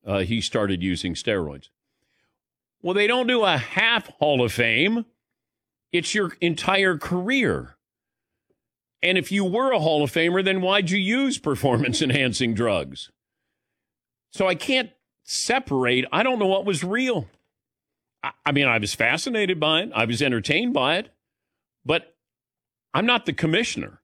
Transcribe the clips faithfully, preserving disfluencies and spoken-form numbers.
uh, he started using steroids. Well, they don't do a half Hall of Fame. It's your entire career. And if you were a Hall of Famer, then why'd you use performance-enhancing drugs? So I can't separate. I don't know what was real. I, I mean, I was fascinated by it. I was entertained by it. But I'm not the commissioner.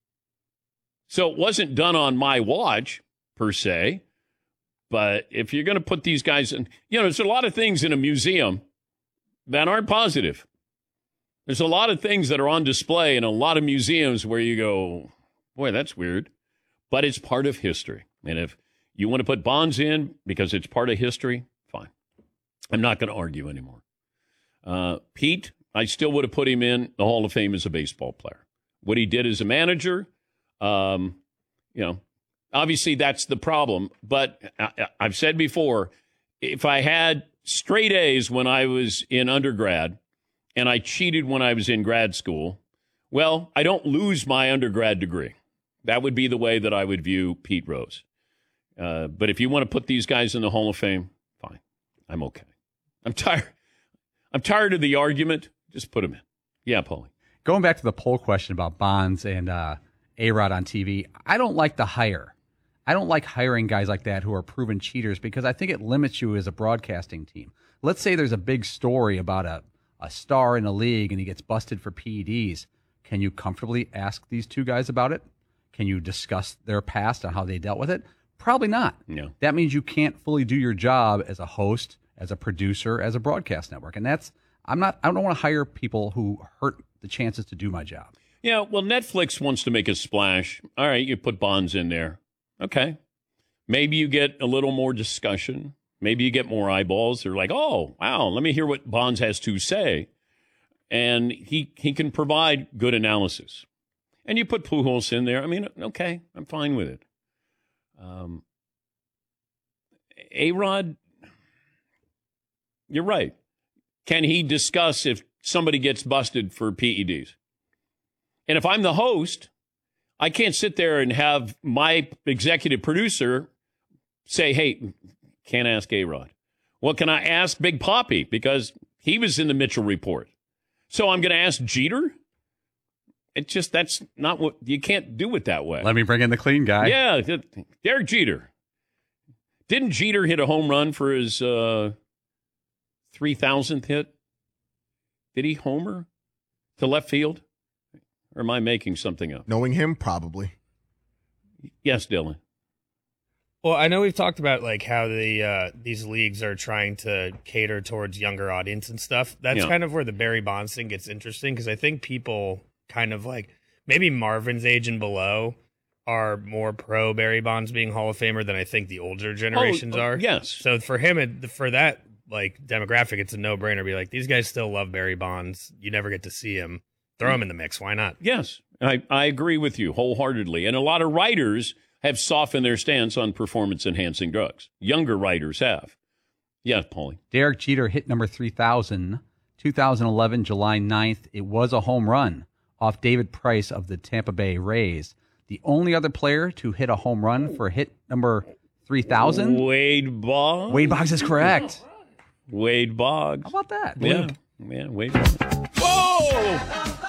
So it wasn't done on my watch, per se. But if you're going to put these guys in, you know, there's a lot of things in a museum that aren't positive. There's a lot of things that are on display in a lot of museums where you go, boy, that's weird. But it's part of history. And if you want to put Bonds in because it's part of history, fine. I'm not going to argue anymore. Uh, Pete, I still would have put him in the Hall of Fame as a baseball player. What he did as a manager, um, you know, obviously that's the problem. But I, I've said before, if I had straight A's when I was in undergrad, and I cheated when I was in grad school, well, I don't lose my undergrad degree. That would be the way that I would view Pete Rose. Uh, but if you want to put these guys in the Hall of Fame, fine. I'm okay. I'm tired. I'm tired of the argument. Just put them in. Yeah, Paulie. Going back to the poll question about Bonds and uh, A-Rod on T V, I don't like the hire. I don't like hiring guys like that who are proven cheaters because I think it limits you as a broadcasting team. Let's say there's a big story about a a star in a league and he gets busted for P E Ds. Can you comfortably ask these two guys about it? Can you discuss their past and how they dealt with it? Probably not. No. That means you can't fully do your job as a host, as a producer, as a broadcast network. And that's, I'm not, I don't want to hire people who hurt the chances to do my job. Yeah, well, Netflix wants to make a splash. All right, you put Bonds in there. Okay. Maybe you get a little more discussion. Maybe you get more eyeballs. They're like, oh, wow, let me hear what Bonds has to say. And he he can provide good analysis. And you put Pujols in there. I mean, okay, I'm fine with it. Um, A-Rod, you're right. Can he discuss if somebody gets busted for P E Ds? And if I'm the host, I can't sit there and have my executive producer say, hey, can't ask A-Rod. Well, can I ask Big Poppy? Because he was in the Mitchell report. So I'm going to ask Jeter? It just, that's not what, you can't do it that way. Let me bring in the clean guy. Yeah, Derek Jeter. Didn't Jeter hit a home run for his uh, three thousandth hit? Did he homer to left field? Or am I making something up? Knowing him, probably. Yes, Dylan. Well, I know we've talked about like how the uh, these leagues are trying to cater towards younger audience and stuff. That's Yeah. kind of where the Barry Bonds thing gets interesting because I think people kind of like maybe Marvin's age and below are more pro Barry Bonds being Hall of Famer than I think the older generations Oh, oh, are. yes. So for him, it, for that like demographic, it's a no brainer. Be like, these guys still love Barry Bonds. You never get to see him. Throw him in the mix. Why not? Yes, I, I agree with you wholeheartedly. And a lot of writers have softened their stance on performance-enhancing drugs. Younger writers have. Yeah, Paulie. Derek Jeter hit number three thousand, two thousand eleven, July ninth. It was a home run off David Price of the Tampa Bay Rays. The only other player to hit a home run for hit number three thousand? Wade Boggs. Wade Boggs is correct. Wade Boggs. How about that? Yeah, yeah, Wade Boggs. Whoa!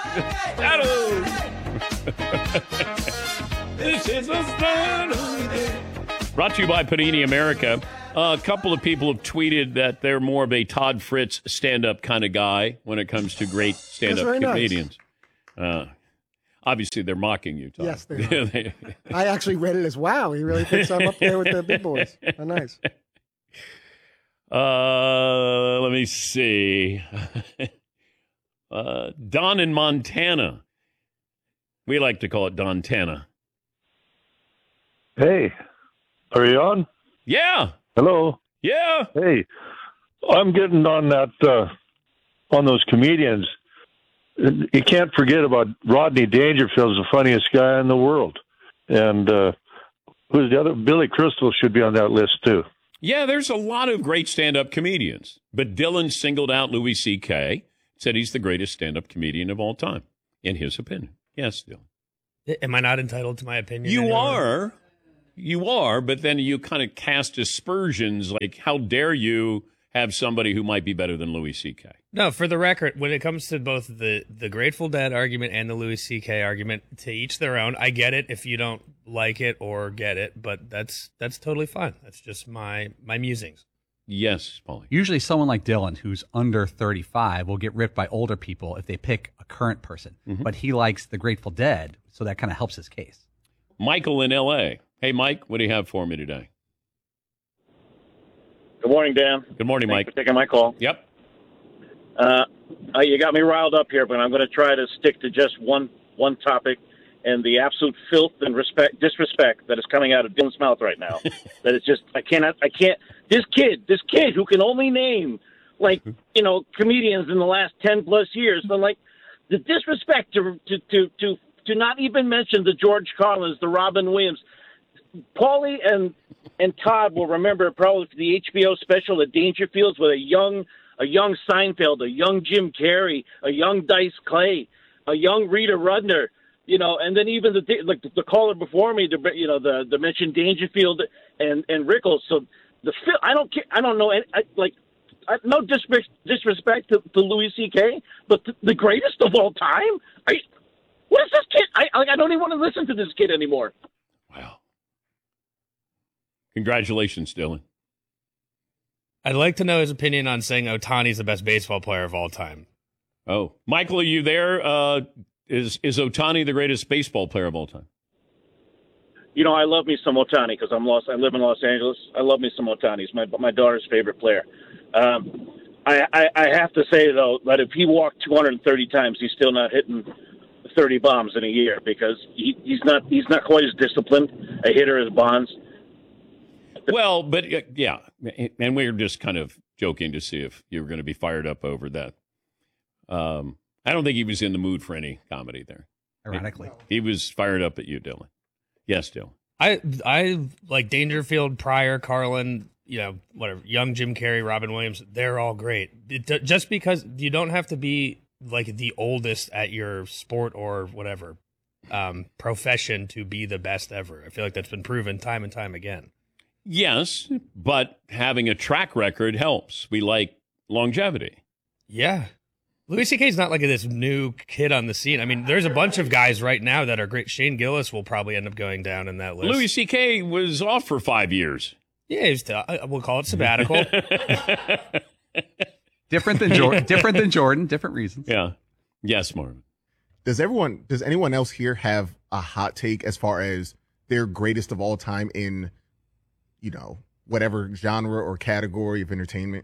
This is a start. Brought to you by Panini America. Uh, a couple of people have tweeted that they're more of a Todd Fritz stand-up kind of guy when it comes to great stand-up That's very comedians. Nice. Uh, obviously, they're mocking you, Todd. Yes, they are. I actually read it as, wow, he really thinks I'm up there with the big boys. How nice. Uh, let me see. uh, Don in Montana. We like to call it Dontana. Hey, are you on? Yeah. Hello. Yeah. Hey, I'm getting on that, uh, on those comedians. You can't forget about Rodney Dangerfield's the funniest guy in the world. And uh, who's the other? Billy Crystal should be on that list, too. Yeah, there's a lot of great stand-up comedians. But Dylan singled out Louis C K, said he's the greatest stand-up comedian of all time, in his opinion. Yes, Dylan. Am I not entitled to my opinion? You anymore? are. you are, but then you kind of cast aspersions like, how dare you have somebody who might be better than Louis C K? No, for the record, when it comes to both the, the Grateful Dead argument and the Louis C K argument, to each their own. I get it if you don't like it or get it, but that's that's totally fine. That's just my my musings. Yes, Paulie. Usually someone like Dylan, who's under thirty-five, will get ripped by older people if they pick a current person. Mm-hmm. But he likes the Grateful Dead, so that kind of helps his case. Michael in L A. Hey, Mike, what do you have for me today? Good morning, Dan. Good morning, Thanks Mike. for taking my call. Yep. Uh, uh, you got me riled up here, but I'm going to try to stick to just one one topic and the absolute filth and respect disrespect that is coming out of Dylan's mouth right now. That it's just I cannot I can't. This kid, this kid who can only name like you know comedians in the last ten plus years, but like the disrespect to to to to to not even mention the George Carlins, the Robin Williams. Paulie and and Todd will remember probably the H B O special at Dangerfields with a young a young Seinfeld, a young Jim Carrey, a young Dice Clay, a young Rita Rudner, you know, and then even the like the, the caller before me, the you know the the mentioned Dangerfield and and Rickles. So the I don't care, I don't know I, like I, no disrespect disrespect to, to Louis C K, but the, the greatest of all time. I what is this kid? I like I don't even want to listen to this kid anymore. Wow. Congratulations, Dylan. I'd like to know his opinion on saying Ohtani's the best baseball player of all time. Oh, Michael, are you there? Uh, is is Ohtani the greatest baseball player of all time? You know, I love me some Ohtani because I'm lost. I live in Los Angeles. I love me some Ohtani. He's my my daughter's favorite player. Um, I, I I have to say though that if he walked two hundred thirty times, he's still not hitting thirty bombs in a year because he, he's not he's not quite as disciplined a hitter as Bonds. Well, but uh, yeah, and we were just kind of joking to see if you were going to be fired up over that. Um, I don't think he was in the mood for any comedy there. Ironically, he, he was fired up at you, Dylan. Yes, Dylan. I I like Dangerfield, Pryor, Carlin, you know, whatever, young Jim Carrey, Robin Williams. They're all great. It, just because you don't have to be like the oldest at your sport or whatever um, profession to be the best ever. I feel like that's been proven time and time again. Yes, but having a track record helps. We like longevity. Yeah. Louis C K is not like this new kid on the scene. I mean, there's a bunch of guys right now that are great. Shane Gillis will probably end up going down in that list. Louis C K was off for five years. Yeah, he's t- we'll call it sabbatical. different than Jordan. Different than Jordan. Different reasons. Yeah. Yes, Marvin. Does everyone? Does anyone else here have a hot take as far as their greatest of all time in, you know, whatever genre or category of entertainment?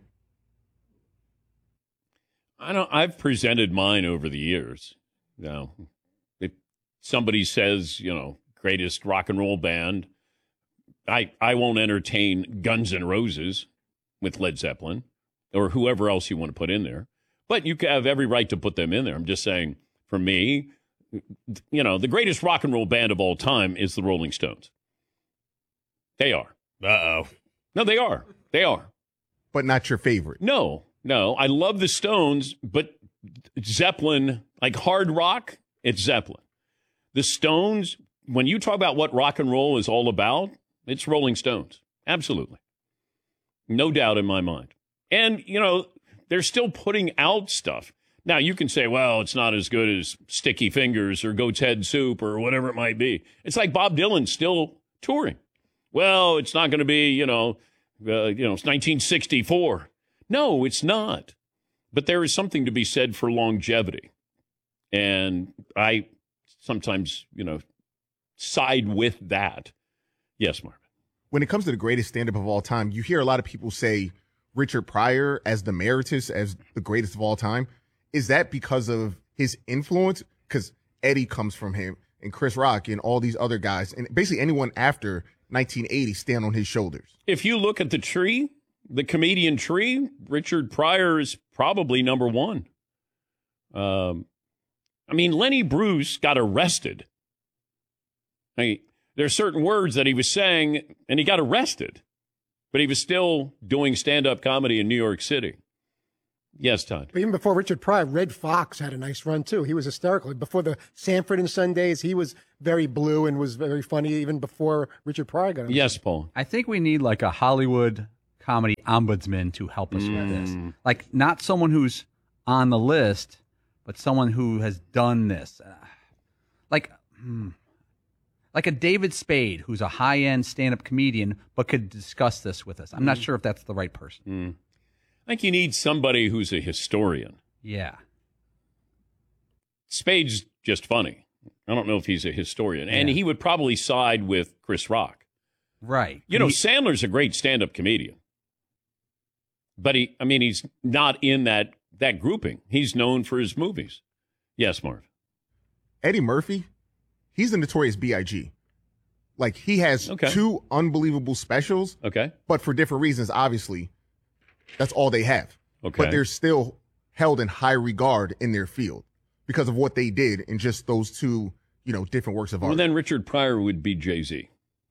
I don't. I've presented mine over the years. Now, if somebody says, you know, greatest rock and roll band, I I won't entertain Guns N' Roses with Led Zeppelin or whoever else you want to put in there. But you have every right to put them in there. I'm just saying, for me, you know, the greatest rock and roll band of all time is the Rolling Stones. They are. Uh-oh. No, they are. They are. But not your favorite. No, no. I love the Stones, but Zeppelin, like hard rock, it's Zeppelin. The Stones, when you talk about what rock and roll is all about, it's Rolling Stones. Absolutely. No doubt in my mind. And, you know, they're still putting out stuff. Now, you can say, well, it's not as good as Sticky Fingers or Goat's Head Soup or whatever it might be. It's like Bob Dylan's still touring. Well, it's not going to be, you know, uh, you know, it's nineteen sixty-four. No, it's not. But there is something to be said for longevity. And I sometimes, you know, side with that. Yes, Marvin. When it comes to the greatest stand-up of all time, you hear a lot of people say Richard Pryor as the emeritus, as the greatest of all time. Is that because of his influence? Because Eddie comes from him and Chris Rock and all these other guys, and basically anyone after nineteen eighty stand on his shoulders. If you look at the tree, the comedian tree, Richard Pryor is probably number one. Um, I mean, Lenny Bruce got arrested. I mean, there are certain words that he was saying, and he got arrested, but he was still doing stand-up comedy in New York City. Yes, Todd. But even before Richard Pryor, Red Fox had a nice run too. He was hysterical. Before the Sanford and Son days, he was very blue and was very funny even before Richard Pryor got on. Yes, Paul. I think we need like a Hollywood comedy ombudsman to help us with this. Like not someone who's on the list, but someone who has done this. Uh, like, hmm, like a David Spade, who's a high-end stand-up comedian, but could discuss this with us. I'm not sure if that's the right person. Mm. I think you need somebody who's a historian. Yeah. Spade's just funny. I don't know if he's a historian. And Yeah. he would probably side with Chris Rock. Right. You know, He- Sandler's a great stand-up comedian. But he, I mean, he's not in that, that grouping. He's known for his movies. Yes, Marv. Eddie Murphy, he's the notorious B I G. Like, he has Okay. two unbelievable specials, Okay. but for different reasons, obviously. That's all they have. Okay. But they're still held in high regard in their field because of what they did in just those two, you know, different works of art. Well, then Richard Pryor would be Jay-Z.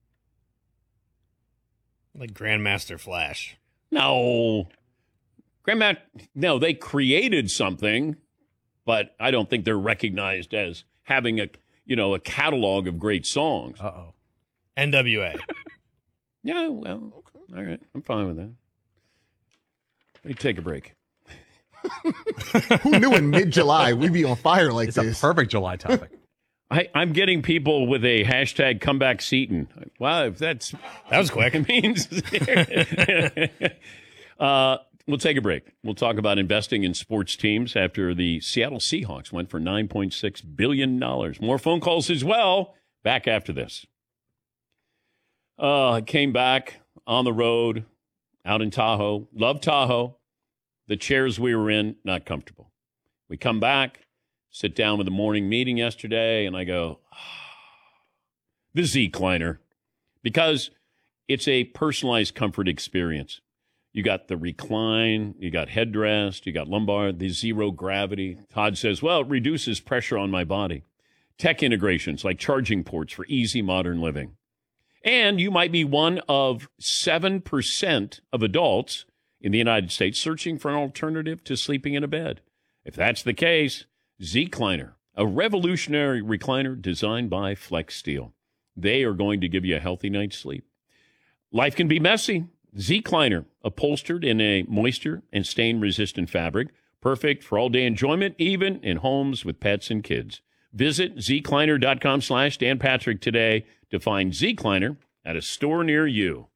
Like Grandmaster Flash. No. Grandma, no, they created something, but I don't think they're recognized as having a, you know, a catalog of great songs. Uh-oh. N W A. Yeah, well, all right. I'm fine with that. Let me take a break. Who knew in mid-July we'd be on fire like It's this? a perfect July topic. I, I'm getting people with a hashtag comeback Seton. Wow, if that's That was quick. it means. uh, we'll take a break. We'll talk about investing in sports teams after the Seattle Seahawks went for nine point six billion dollars. More phone calls as well. Back after this. Uh, I came back on the road out in Tahoe. Love Tahoe. The chairs we were in, not comfortable. We come back, sit down with the morning meeting yesterday, and I go, the Z-Cliner, because it's a personalized comfort experience. You got the recline, you got headrest, you got lumbar, the zero gravity. Todd says, well, it reduces pressure on my body. Tech integrations like charging ports for easy modern living. And you might be one of seven percent of adults in the United States searching for an alternative to sleeping in a bed. If that's the case, Z-Cliner, a revolutionary recliner designed by Flex Steel. They are going to give you a healthy night's sleep. Life can be messy. Z-Cliner, upholstered in a moisture and stain-resistant fabric, perfect for all-day enjoyment, even in homes with pets and kids. Visit zcliner.com slash Dan Patrick today to find Z-Cliner at a store near you.